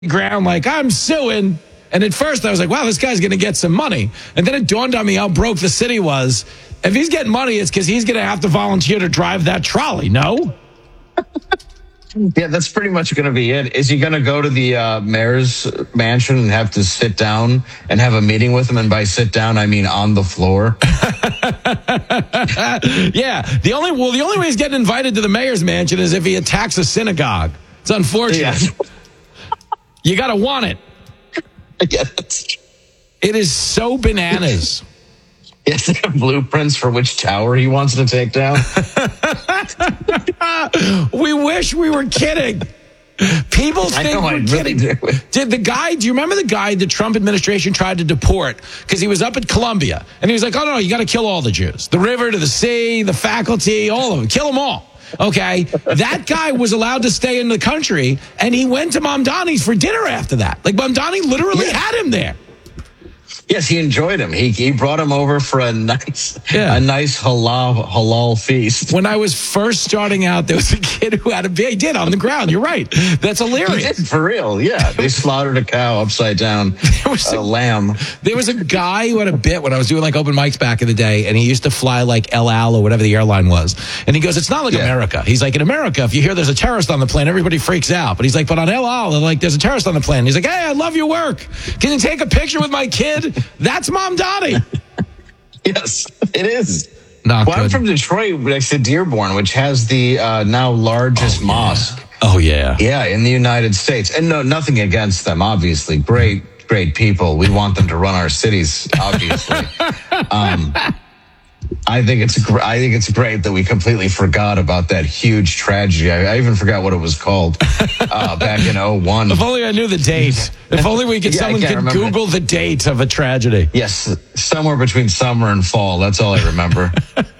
ground like, I'm suing. And at first I was like, wow, this guy's going to get some money. And then it dawned on me how broke the city was. If he's getting money, it's because he's going to have to volunteer to drive that trolley, no? Yeah, that's pretty much going to be it. Is he going to go to the mayor's mansion and have to sit down and have a meeting with him? And by sit down, I mean on the floor. Yeah. The only way he's getting invited to the mayor's mansion is if he attacks a synagogue. It's unfortunate. Yeah. You got to want it. Yeah, it is so bananas. He has to have blueprints for which tower he wants to take down. We wish we were kidding. People think we're kidding. Do you remember the guy the Trump administration tried to deport because he was up at Columbia and he was like, oh, no, you got to kill all the Jews. The river to the sea, the faculty, all of them. Kill them all. Okay, that guy was allowed to stay in the country, and he went to Mamdani's for dinner after that. Like, Mamdani literally had him there. Yes, he enjoyed him. He brought him over for a nice halal feast. When I was first starting out, there was a kid who had a baby. He did on the ground. You're right. That's hilarious. He did, for real. Yeah, they slaughtered a cow upside down. A lamb. There was a guy who had a bit when I was doing like open mics back in the day, and he used to fly like El Al or whatever the airline was. And he goes, "It's not like America." He's like, "In America, if you hear there's a terrorist on the plane, everybody freaks out." But he's like, "But on El Al, like there's a terrorist on the plane." He's like, "Hey, I love your work. Can you take a picture with my kid?" That's Mamdani. Yes, it is. Not good. I'm from Detroit, next to Dearborn, which has the now largest mosque. Oh, yeah. Yeah, in the United States. And no, nothing against them, obviously. Great people. We want them to run our cities, obviously. I think it's great that we completely forgot about that huge tragedy. I even forgot what it was called back in 2001. If only I knew the date. If only someone could Google the date of a tragedy. Yes, somewhere between summer and fall. That's all I remember.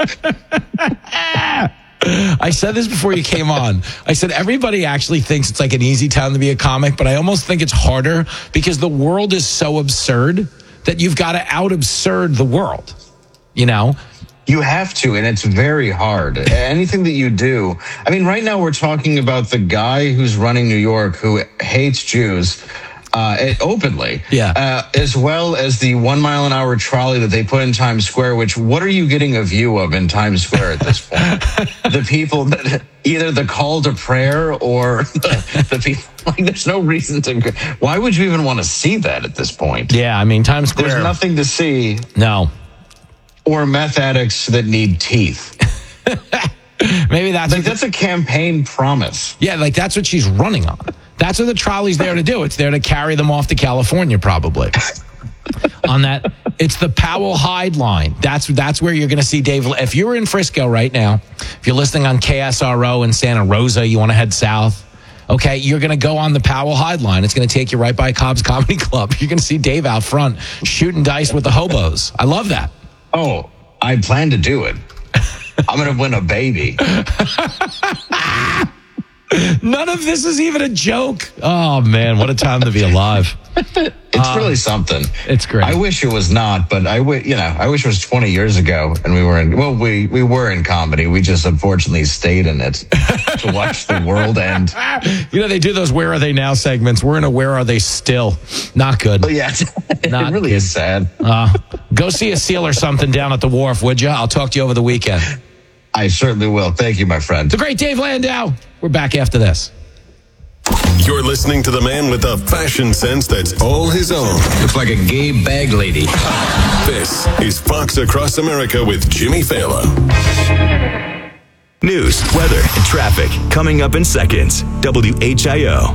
I said this before you came on. I said everybody actually thinks it's like an easy time to be a comic, but I almost think it's harder because the world is so absurd that you've got to out-absurd the world, you know? You have to, and it's very hard. Anything that you do. I mean, right now we're talking about the guy who's running New York who hates Jews openly. Yeah. As well as the 1 mile an hour trolley that they put in Times Square, which what are you getting a view of in Times Square at this point? The people that either the call to prayer or the people. Like, there's no reason to. Why would you even want to see that at this point? Yeah, I mean, Times Square. There's nothing to see. No. Or meth addicts that need teeth. Maybe that's a campaign promise. Yeah, like that's what she's running on. That's what the trolley's there to do. It's there to carry them off to California, probably. On that, it's the Powell Hyde line. That's where you're going to see Dave. If you're in Frisco right now, if you're listening on KSRO in Santa Rosa, you want to head south. Okay, you're going to go on the Powell Hyde line. It's going to take you right by Cobb's Comedy Club. You're going to see Dave out front shooting dice with the hobos. I love that. Oh, I plan to do it. I'm going to win a baby. None of this is even a joke. Oh, man, what a time to be alive. It's really something. It's great. I wish it was not, but I wish it was 20 years ago and we were in comedy. We just unfortunately stayed in it to watch the world end. You know, they do those Where Are They Now segments. We're in a Where Are They Still? Not good. But yeah, it really is sad. Go see a seal or something down at the wharf, would you? I'll talk to you over the weekend. I certainly will. Thank you, my friend. The great Dave Landau. We're back after this. You're listening to the man with the fashion sense that's all his own. Looks like a gay bag lady. This is Fox Across America with Jimmy Fallon. News, weather, and traffic coming up in seconds. WHIO.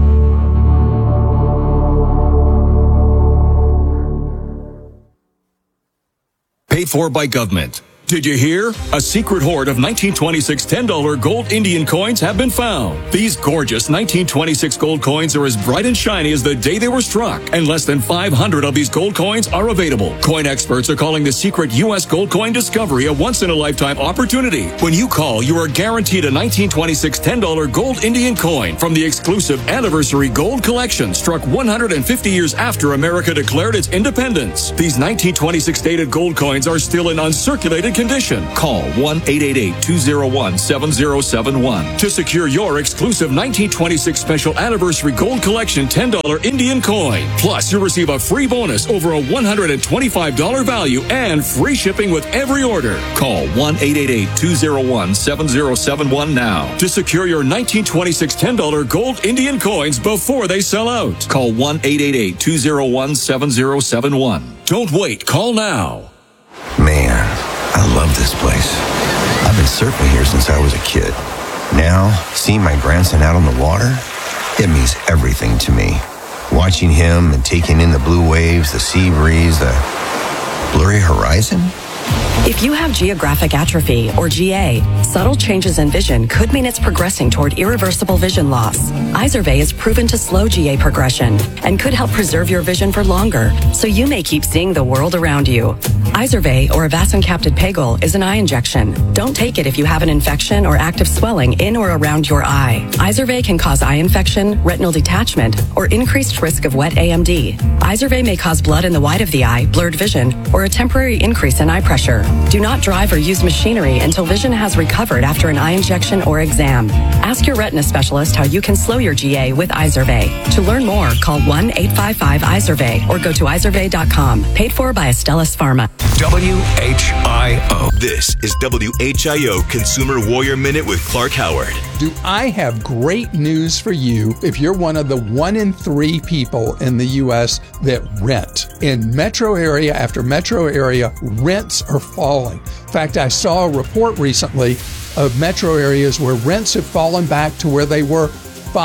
Paid for by government. Did you hear? A secret hoard of 1926 $10 gold Indian coins have been found. These gorgeous 1926 gold coins are as bright and shiny as the day they were struck, and less than 500 of these gold coins are available. Coin experts are calling the secret U.S. gold coin discovery a once-in-a-lifetime opportunity. When you call, you are guaranteed a 1926 $10 gold Indian coin from the exclusive Anniversary Gold Collection, struck 150 years after America declared its independence. These 1926 dated gold coins are still in uncirculated condition condition. Call 1-888-201-7071 to secure your exclusive 1926 Special Anniversary Gold Collection $10 Indian coin. Plus, you'll receive a free bonus over a $125 value and free shipping with every order. Call 1-888-201-7071 now to secure your 1926 $10 gold Indian coins before they sell out. Call 1-888-201-7071. Don't wait. Call now. Man, I love this place. I've been surfing here since I was a kid. Now, seeing my grandson out on the water, it means everything to me. Watching him and taking in the blue waves, the sea breeze, the blurry horizon. If you have geographic atrophy, or GA, subtle changes in vision could mean it's progressing toward irreversible vision loss. Izervay is proven to slow GA progression and could help preserve your vision for longer, so you may keep seeing the world around you. Izervay, or avacincaptad pegol, is an eye injection. Don't take it if you have an infection or active swelling in or around your eye. Izervay can cause eye infection, retinal detachment, or increased risk of wet AMD. Izervay may cause blood in the white of the eye, blurred vision, or a temporary increase in eye pressure. Do not drive or use machinery until vision has recovered after an eye injection or exam. Ask your retina specialist how you can slow your GA with Izervay. To learn more, call 1-855-IZERVAY or go to izervay.com. Paid for by Astellas Pharma. WHIO. This is WHIO Consumer Warrior Minute with Clark Howard. Do I have great news for you if you're one of the 1 in 3 people in the U.S. that rent? In metro area after metro area, rents are falling. In fact, I saw a report recently of metro areas where rents have fallen back to where they were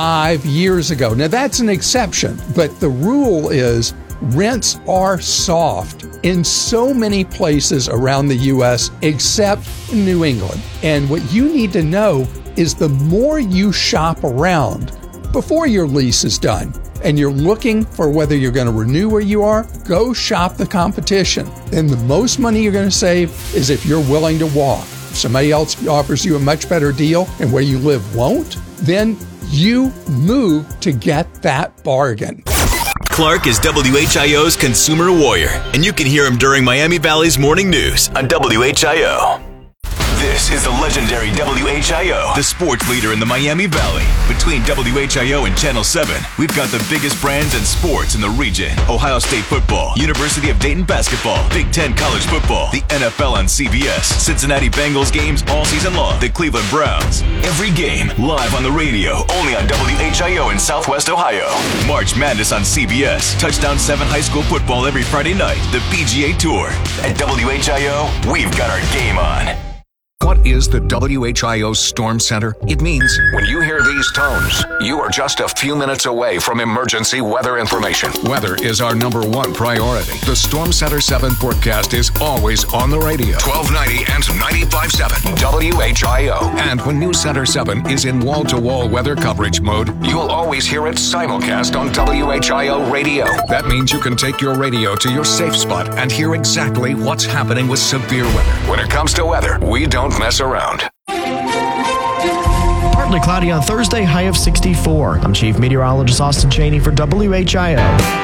5 years ago. Now, that's an exception, but the rule is rents are soft in so many places around the U.S. except New England. And what you need to know is the more you shop around before your lease is done and you're looking for whether you're going to renew where you are, go shop the competition. And the most money you're going to save is if you're willing to walk. If somebody else offers you a much better deal and where you live won't, then you move to get that bargain. Clark is WHIO's Consumer Warrior, and you can hear him during Miami Valley's Morning News on WHIO. This is the legendary WHIO, the sports leader in the Miami Valley. Between WHIO and Channel 7, we've got the biggest brands and sports in the region. Ohio State football, University of Dayton basketball, Big Ten college football, the NFL on CBS, Cincinnati Bengals games all season long, the Cleveland Browns. Every game live on the radio, only on WHIO in Southwest Ohio. March Madness on CBS, Touchdown 7 high school football every Friday night, the PGA Tour. At WHIO, we've got our game on. What is the WHIO Storm Center? It means when you hear these tones, you are just a few minutes away from emergency weather information. Weather is our #1 priority. The Storm Center 7 forecast is always on the radio. 1290 and 95.7 WHIO. And when News Center 7 is in wall-to-wall weather coverage mode, you'll always hear it simulcast on WHIO radio. That means you can take your radio to your safe spot and hear exactly what's happening with severe weather. When it comes to weather, we don't mess around. Partly cloudy on Thursday, high of 64. I'm Chief Meteorologist Austin Cheney for WHIO.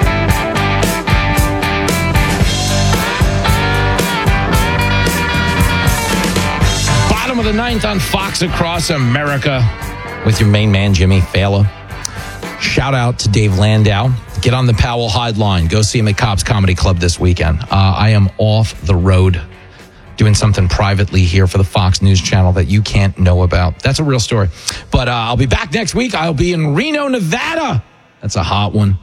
Bottom of the 9th on Fox Across America with your main man, Jimmy Fallon. Shout out to Dave Landau. Get on the Powell Hyde line. Go see him at Cobb's Comedy Club this weekend. I am off the road doing something privately here for the Fox News Channel that you can't know about. That's a real story. But I'll be back next week. I'll be in Reno, Nevada. That's a hot one.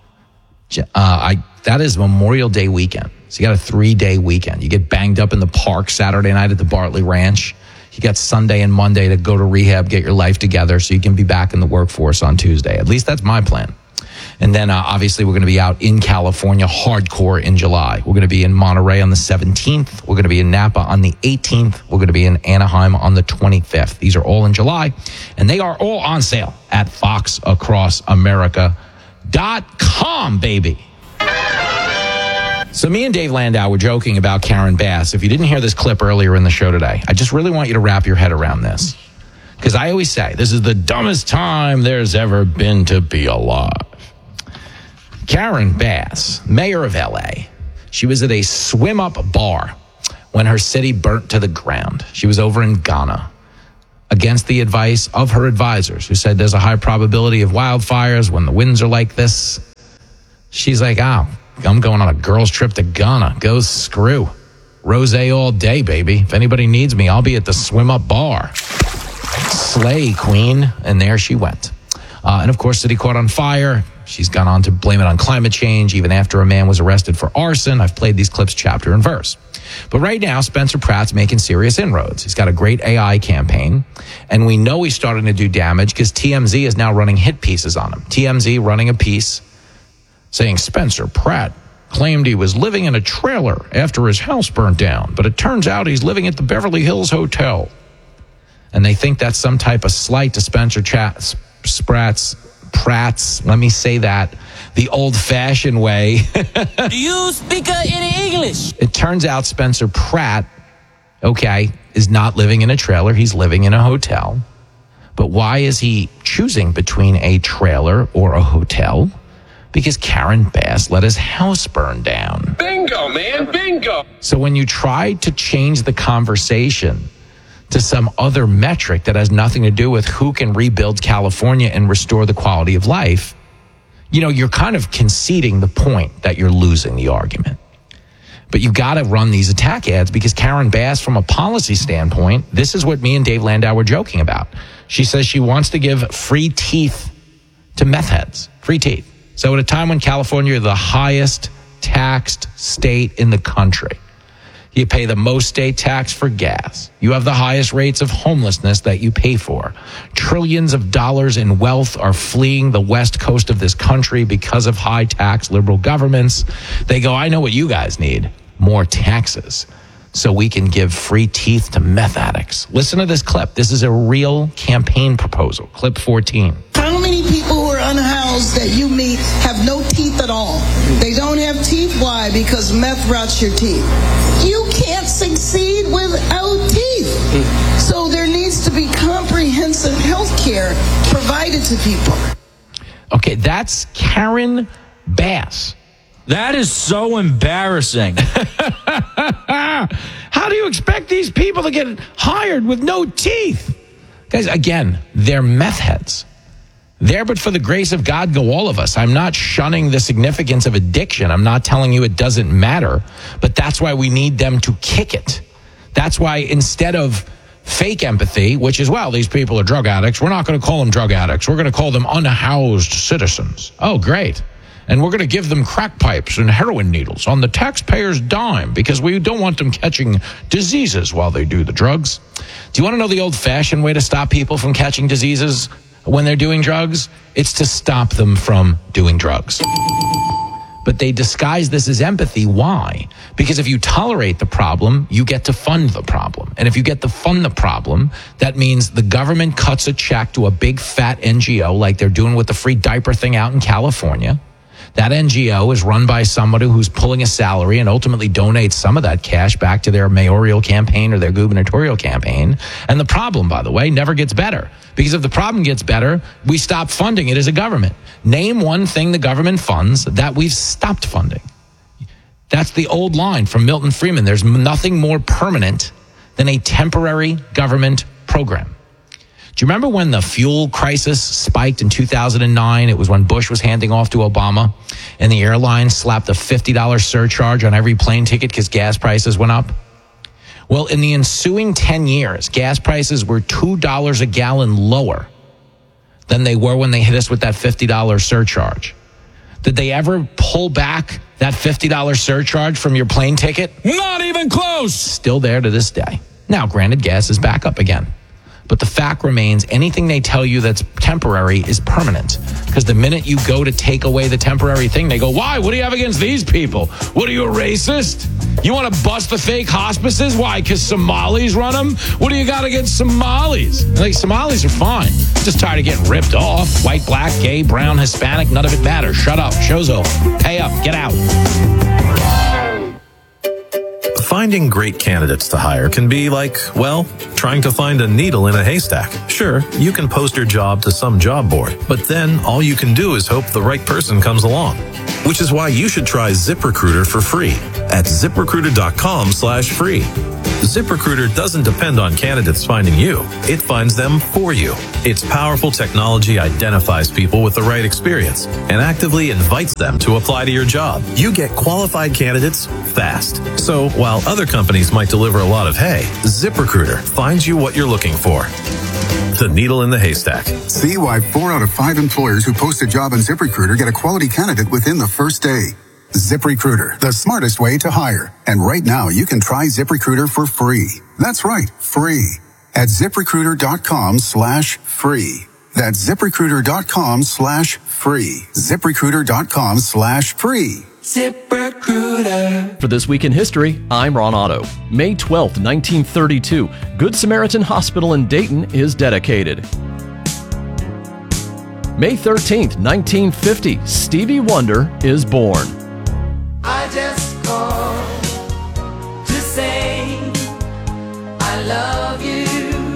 That is Memorial Day weekend. So you got a 3-day weekend. You get banged up in the park Saturday night at the Bartley Ranch. You got Sunday and Monday to go to rehab, get your life together so you can be back in the workforce on Tuesday. At least that's my plan. And then obviously we're going to be out in California hardcore in July. We're going to be in Monterey on the 17th. We're going to be in Napa on the 18th. We're going to be in Anaheim on the 25th. These are all in July. And they are all on sale at foxacrossamerica.com, baby. So me and Dave Landau were joking about Karen Bass. If you didn't hear this clip earlier in the show today, I just really want you to wrap your head around this. Because I always say, this is the dumbest time there's ever been to be alive. Karen Bass, mayor of L.A., she was at a swim-up bar when her city burnt to the ground. She was over in Ghana against the advice of her advisors who said there's a high probability of wildfires when the winds are like this. She's like, I'm going on a girls' trip to Ghana. Go screw. Rosé all day, baby. If anybody needs me, I'll be at the swim up bar. Slay, queen. And there she went. And of course, city caught on fire. She's gone on to blame it on climate change, even after a man was arrested for arson. I've played these clips chapter and verse. But right now, Spencer Pratt's making serious inroads. He's got a great AI campaign, and we know he's starting to do damage because TMZ is now running hit pieces on him. TMZ running a piece saying Spencer Pratt claimed he was living in a trailer after his house burnt down, but it turns out he's living at the Beverly Hills Hotel. And they think that's some type of slight to Spencer Pratt's, let me say that, the old-fashioned way. Do you speak any English? It turns out Spencer Pratt, is not living in a trailer. He's living in a hotel. But why is he choosing between a trailer or a hotel? Because Karen Bass let his house burn down. Bingo, man, bingo. So when you try to change the conversation to some other metric that has nothing to do with who can rebuild California and restore the quality of life, you're kind of conceding the point that you're losing the argument. But you got to run these attack ads because Karen Bass, from a policy standpoint, this is what me and Dave Landau were joking about. She says she wants to give free teeth to meth heads. Free teeth. So at a time when California is the highest taxed state in the country, you pay the most state tax for gas. You have the highest rates of homelessness that you pay for. Trillions of dollars in wealth are fleeing the west coast of this country because of high tax liberal governments. They go, I know what you guys need. More taxes so we can give free teeth to meth addicts. Listen to this clip. This is a real campaign proposal. Clip 14. How many people who are unhoused that you meet have no teeth at all? They don't have teeth. Why? Because meth rots your teeth. You can't succeed without teeth. So there needs to be comprehensive health care provided to people. Okay, that's Karen Bass. That is so embarrassing. How do you expect these people to get hired with no teeth? Guys, again, they're meth heads. There but for the grace of God go all of us. I'm not shunning the significance of addiction. I'm not telling you it doesn't matter, but that's why we need them to kick it. That's why instead of fake empathy, which is, well, these people are drug addicts, we're not going to call them drug addicts. We're going to call them unhoused citizens. Oh, great. And we're going to give them crack pipes and heroin needles on the taxpayer's dime because we don't want them catching diseases while they do the drugs. Do you want to know the old-fashioned way to stop people from catching diseases when they're doing drugs? It's to stop them from doing drugs. But they disguise this as empathy. Why? Because if you tolerate the problem, you get to fund the problem. And if you get to fund the problem, that means the government cuts a check to a big fat NGO like they're doing with the free diaper thing out in California. That NGO is run by somebody who's pulling a salary and ultimately donates some of that cash back to their mayoral campaign or their gubernatorial campaign. And the problem, by the way, never gets better. Because if the problem gets better, we stop funding it as a government. Name one thing the government funds that we've stopped funding. That's the old line from Milton Friedman. There's nothing more permanent than a temporary government program. Do you remember when the fuel crisis spiked in 2009? It was when Bush was handing off to Obama, and the airlines slapped a $50 surcharge on every plane ticket because gas prices went up. Well, in the ensuing 10 years, gas prices were $2 a gallon lower than they were when they hit us with that $50 surcharge. Did they ever pull back that $50 surcharge from your plane ticket? Not even close. Still there to this day. Now, granted, gas is back up again. But the fact remains, anything they tell you that's temporary is permanent. Because the minute you go to take away the temporary thing, they go, why? What do you have against these people? What, are you a racist? You want to bust the fake hospices? Why? Because Somalis run them? What do you got against Somalis? Like, Somalis are fine. Just tired of getting ripped off. White, black, gay, brown, Hispanic, none of it matters. Shut up. Show's over. Pay up. Get out. Finding great candidates to hire can be like, well, trying to find a needle in a haystack. Sure, you can post your job to some job board, but then all you can do is hope the right person comes along. which is why you should try ZipRecruiter for free at ZipRecruiter.com/free. ZipRecruiter doesn't depend on candidates finding you. It finds them for you. Its powerful technology identifies people with the right experience and actively invites them to apply to your job. You get qualified candidates fast. So while other companies might deliver a lot of hay, ZipRecruiter finds you what you're looking for. The needle in the haystack. See why 4 out of 5 employers who post a job on ZipRecruiter get a quality candidate within the first day. ZipRecruiter, the smartest way to hire. And right now, you can try ZipRecruiter for free. That's right, free. At ZipRecruiter.com/free. That's ZipRecruiter.com/free. ZipRecruiter.com/free. ZipRecruiter. For This Week in History, I'm Ron Otto. May 12th, 1932, Good Samaritan Hospital in Dayton is dedicated. May 13th, 1950, Stevie Wonder is born. I just called to say I love you.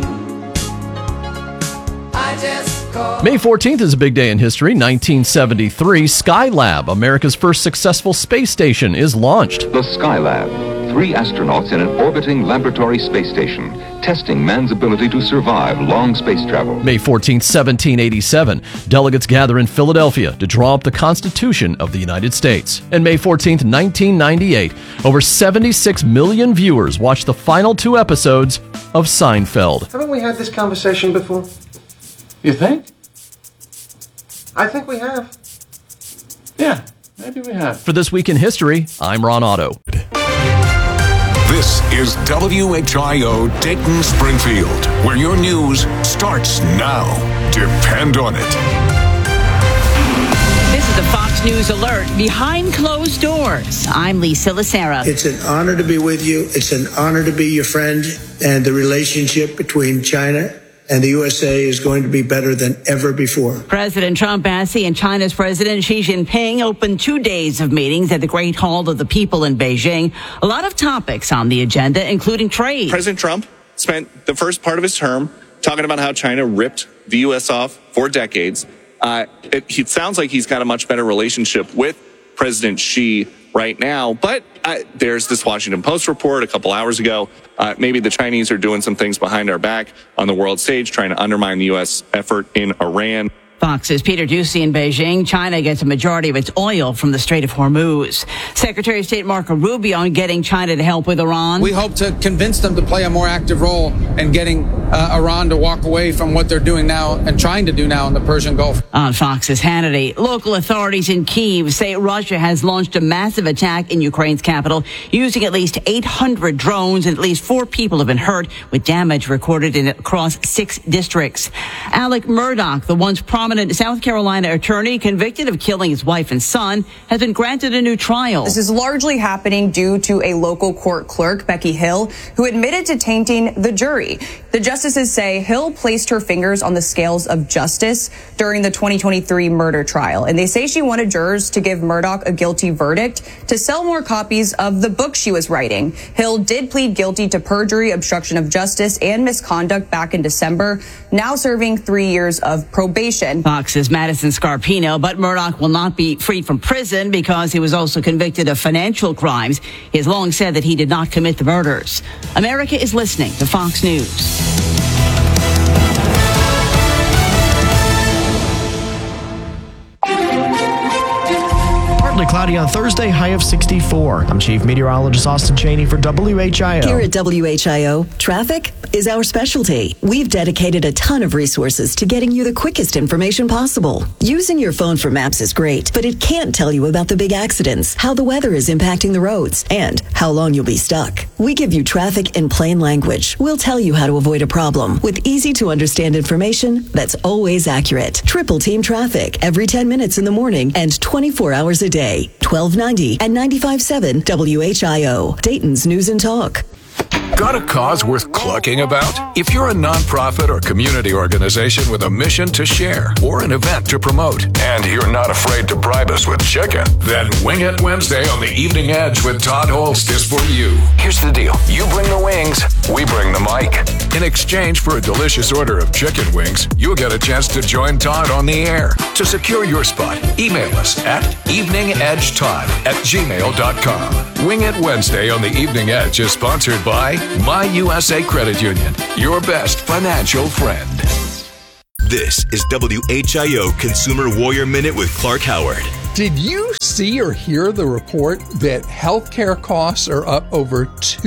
I just called. May 14th is a big day in history. 1973, Skylab, America's first successful space station, is launched. The Skylab, 3 astronauts in an orbiting laboratory space station, testing man's ability to survive long space travel. May 14th, 1787, delegates gather in Philadelphia to draw up the Constitution of the United States. And May 14th, 1998, over 76 million viewers watched the final 2 episodes of Seinfeld. Haven't we had this conversation before? You think? I think we have. Yeah, maybe we have. For This Week in History, I'm Ron Otto. This is WHIO Dayton Springfield, where your news starts now. Depend on it. This is the Fox News Alert Behind Closed Doors. I'm Lisa Lacera. It's an honor to be with you. It's an honor to be your friend. And the relationship between China and the USA is going to be better than ever before. President Trump has and China's President Xi Jinping opened 2 days of meetings at the Great Hall of the People in Beijing. A lot of topics on the agenda, including trade. President Trump spent the first part of his term talking about how China ripped the U.S. off for decades. It sounds like he's got a much better relationship with President Xi right now, but there's this Washington Post report a couple hours ago. Maybe the Chinese are doing some things behind our back on the world stage, trying to undermine the U.S. effort in Iran. Fox's Peter Doocy in Beijing. China gets a majority of its oil from the Strait of Hormuz. Secretary of State Marco Rubio on getting China to help with Iran. We hope to convince them to play a more active role in getting Iran to walk away from what they're doing now and trying to do now in the Persian Gulf. On Fox's Hannity, local authorities in Kyiv say Russia has launched a massive attack in Ukraine's capital using at least 800 drones, and at least 4 people have been hurt, with damage recorded across 6 districts. Alec Murdaugh, the once prominent South Carolina attorney convicted of killing his wife and son, has been granted a new trial. This is largely happening due to a local court clerk, Becky Hill, who admitted to tainting the jury. The justices say Hill placed her fingers on the scales of justice during the 2023 murder trial, and they say she wanted jurors to give Murdaugh a guilty verdict to sell more copies of the book she was writing. Hill did plead guilty to perjury, obstruction of justice, and misconduct back in December, now serving 3 years of probation. Fox's Madison Scarpino, but Murdaugh will not be freed from prison because he was also convicted of financial crimes. He has long said that he did not commit the murders. America is listening to Fox News. Cloudy on Thursday, high of 64. I'm Chief Meteorologist Austin Chaney for WHIO. Here at WHIO, traffic is our specialty. We've dedicated a ton of resources to getting you the quickest information possible. Using your phone for maps is great, but it can't tell you about the big accidents, how the weather is impacting the roads, and how long you'll be stuck. We give you traffic in plain language. We'll tell you how to avoid a problem with easy to understand information that's always accurate. Triple Team Traffic every 10 minutes in the morning and 24 hours a day. 1290 and 95.7 WHIO, Dayton's News and Talk. Got a cause worth clucking about? If you're a nonprofit or community organization with a mission to share or an event to promote, and you're not afraid to bribe us with chicken, then Wing It Wednesday on the Evening Edge with Todd Holst is for you. Here's the deal. You bring the wings, we bring the mic. In exchange for a delicious order of chicken wings, you'll get a chance to join Todd on the air. To secure your spot, email us at eveningedgetodd@gmail.com. Wing It Wednesday on the Evening Edge is sponsored by My USA Credit Union, your best financial friend. This is WHIO Consumer Warrior Minute with Clark Howard. Did you see or hear the report that healthcare costs are up over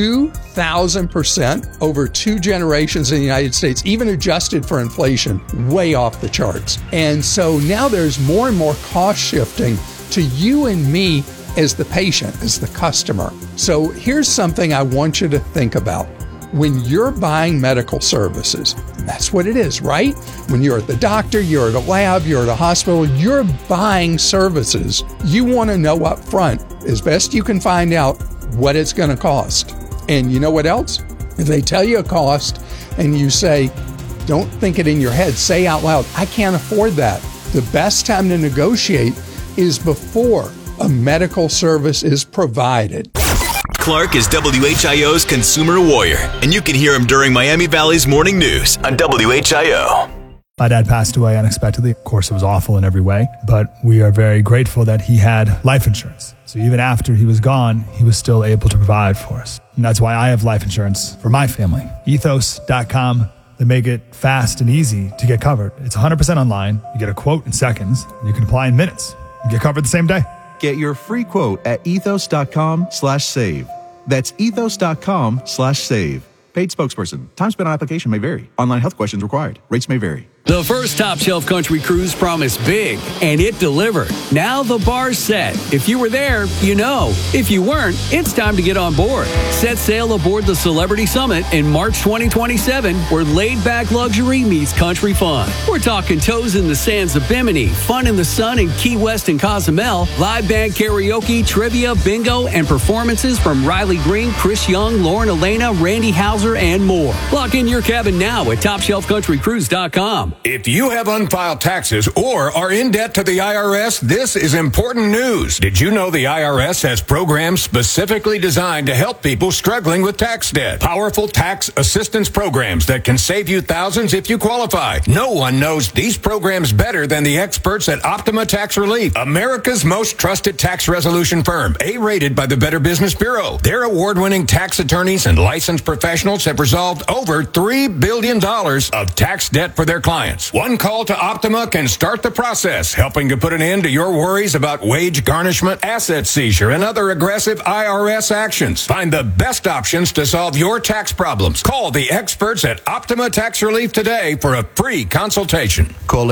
2,000% over 2 generations in the United States, even adjusted for inflation, way off the charts? And so now there's more and more cost shifting to you and me as the patient, as the customer. So here's something I want you to think about. When you're buying medical services, and that's what it is, right? When you're at the doctor, you're at a lab, you're at a hospital, you're buying services. You want to know up front, as best you can find out, what it's going to cost. And you know what else? If they tell you a cost and you say, don't think it in your head, say out loud, I can't afford that. The best time to negotiate is before a medical service is provided. Clark is WHIO's Consumer Warrior, and you can hear him during Miami Valley's Morning News on WHIO. My dad passed away unexpectedly. Of course, it was awful in every way, but we are very grateful that he had life insurance. So even after he was gone, he was still able to provide for us. And that's why I have life insurance for my family. Ethos.com. They make it fast and easy to get covered. It's 100% online. You get a quote in seconds, and you can apply in minutes. You get covered the same day. Get your free quote at ethos.com/save. That's ethos.com/save. Paid spokesperson. Time spent on application may vary. Online health questions required. Rates may vary. The first Top Shelf Country cruise promised big, and it delivered. Now the bar's set. If you were there, you know. If you weren't, it's time to get on board. Set sail aboard the Celebrity Summit in March 2027, where laid-back luxury meets country fun. We're talking toes in the sands of Bimini, fun in the sun in Key West and Cozumel, live band karaoke, trivia, bingo, and performances from Riley Green, Chris Young, Lauren Elena, Randy Hauser, and more. Lock in your cabin now at TopShelfCountryCruise.com. If you have unfiled taxes or are in debt to the IRS, this is important news. Did you know the IRS has programs specifically designed to help people struggling with tax debt? Powerful tax assistance programs that can save you thousands if you qualify. No one knows these programs better than the experts at Optima Tax Relief, America's most trusted tax resolution firm, A-rated by the Better Business Bureau. Their award-winning tax attorneys and licensed professionals have resolved over $3 billion of tax debt for their clients. One call to Optima can start the process, helping to put an end to your worries about wage garnishment, asset seizure, and other aggressive IRS actions. Find the best options to solve your tax problems. Call the experts at Optima Tax Relief today for a free consultation. Call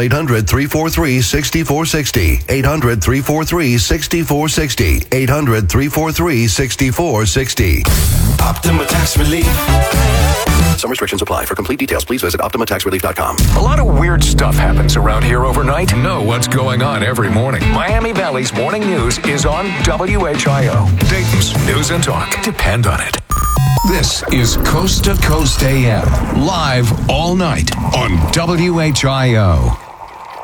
800-343-6460. 800-343-6460. 800-343-6460. Optima Tax Relief. Some restrictions apply. For complete details, please visit OptimaTaxRelief.com. A lot of weird stuff happens around here overnight. Know what's going on every morning. Miami Valley's Morning News is on WHIO. Dayton's News and Talk. Depend on it. This is Coast to Coast AM. Live all night on WHIO.